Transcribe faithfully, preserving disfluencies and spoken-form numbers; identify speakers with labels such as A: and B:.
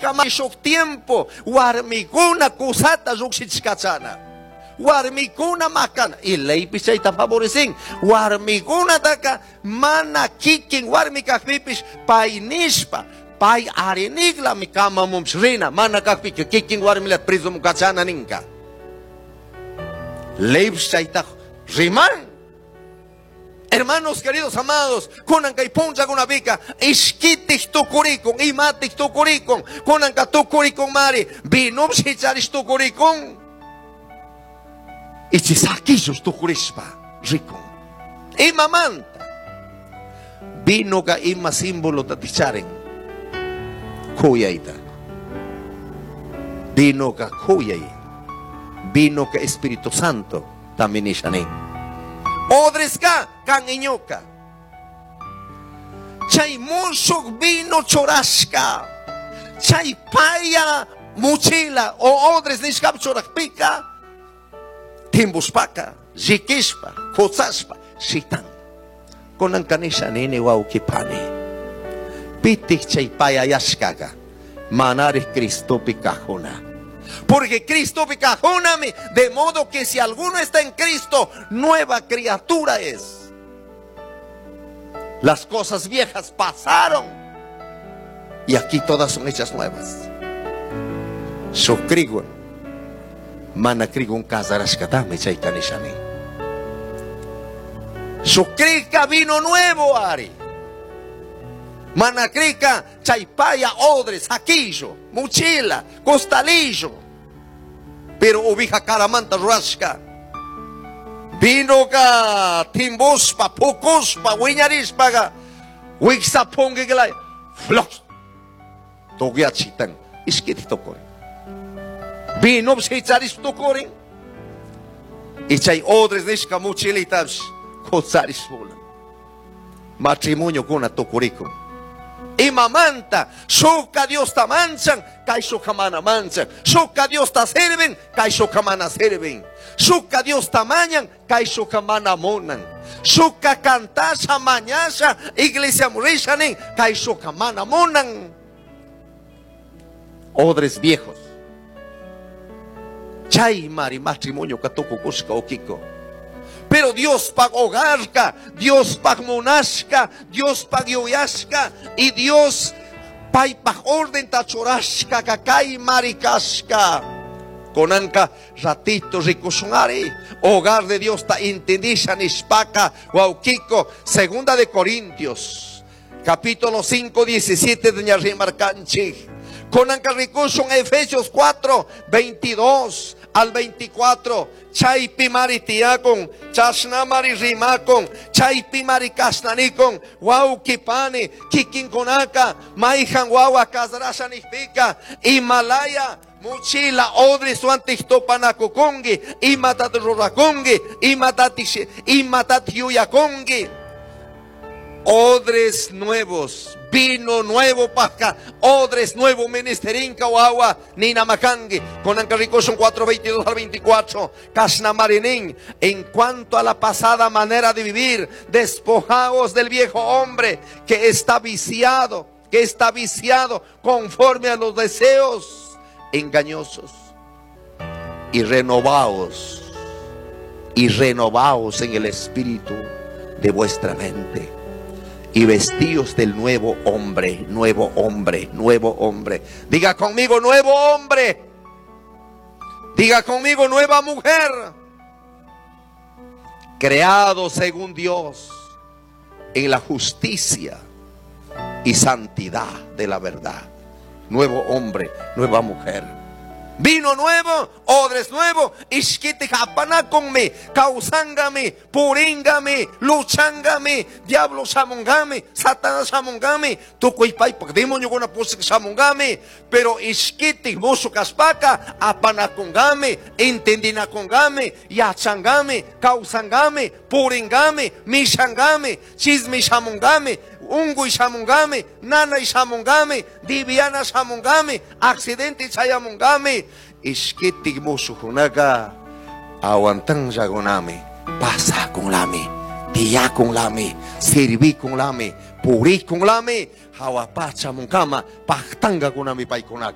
A: shuk tiempo warmikuna kusata llukshichkachana. Warmikuna makana y leypis chayta favorecen. Warmikuna taka mana kikin warmi kakpipish pay nishpa pay arenigla mi kama mumshrina mana kakpik kikin warmilat preso mukachana ninka. Leypis chayta riman. Hermanos queridos amados, kunan kay puncha kuna bika iskitik tukurikon imatik tukurikon kunan ka tukurikon mari binom shicharis tukurikon ichisakillos tukurispa rikon ima manta vino ka ima símbolo taticharen kuyaita vino ka kuyay vino ka Espíritu Santo también ishanen odres ka kan inyoka chay munsuk vino chorashka chay paya mochila o odres nishkap chorakpika timbuspaka zikishpa kotsashpa shitan konan kanisha nene wau kipane pitik chay paya yashkaka manare Cristo pikajona. Porque Cristo picajóname, de modo que si alguno está en Cristo, nueva criatura es. Las cosas viejas pasaron y aquí todas son hechas nuevas. Sokrigon, manakrigon kazarashkatame chaykanishani. Sokrika vino nuevo ari. Manakrika chaypaya odres, aquillo, mochila, costalillo. Pero ubija caramanta ruashka vino ka timbospa pokospa wiñarispaga wixapongiglay flox togiachitan iskiti tokore vino bsicharis tokore y chay odres nishka mochilitas kotsaris bola matrimonio kuna tokoriko ima manta shoka Dios ta manchan kay shoka mana manchan shoka Dios ta sirven kay shoka mana sirven shoka Dios ta mañan kay shoka mana monan shoka cantasha mañasha iglesia murishanen kay shoka mana monan odres viejos chay mari matrimonio katoko kushka okiko. Pero Dios pag hogarka, Dios pag monashka, Dios pag yoyashka y Dios pay pag orden tachorashka kakay marikashka. Konanka ratito rikushungari, hogar de Dios ta intendisha nishpaka waukiko. Segunda de Corintios, capítulo cinco, diecisiete de Ñarrimarcanchi. Konanka rikushung Efesios cuatro, veintidós al veinticuatro. Chay pimari tiakon, chashnamari rimakon, chay pimari kasnanikon, wau kipane, kikin konaka, maihan wawa kazrashanipika, Himalaya, mochila odres suantistopanakokongi, imatat rorakongi, imatati, imatat yuyakongi. Odres nuevos, vino nuevo paja, odres nuevo ministerinka wawa, nina makangi, con Ancaricosón cuatro, veintidós al veinticuatro, Kashnamarenin. En cuanto a la pasada manera de vivir, despojaos del viejo hombre que está viciado, que está viciado conforme a los deseos engañosos, y renovaos, y renovaos en el espíritu de vuestra mente. Y vestíos del nuevo hombre, nuevo hombre, nuevo hombre. Diga conmigo, nuevo hombre. Diga conmigo, nueva mujer. Creado según Dios en la justicia y santidad de la verdad. Nuevo hombre, nueva mujer. Vino nuevo, odres nuevo, ishkiti japanakonme, causangame, puringame, luchangame, diablo shamongame, satanás shamongame, tukuipay pak demonio gona pusik shamongame, pero ishkiti mosu kaspaka, apanakongame, entendinakongame, yachangame, causangame, puringame, mishangame, chisme shamongame, ungu shamongame, nana shamongame, diviana shamongame, accidente chayamongame, iskitik musuhunaga, awantang jagoname, pasa con lame, dia con lame, serví con lame, puri con lame, hawapacha mongama, pachtanga con lame pay con